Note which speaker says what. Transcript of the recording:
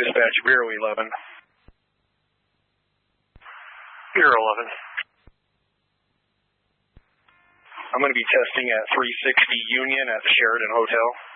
Speaker 1: Dispatch, Bureau 11.
Speaker 2: Bureau 11.
Speaker 1: I'm going to be testing at 360 Union at the Sheraton Hotel.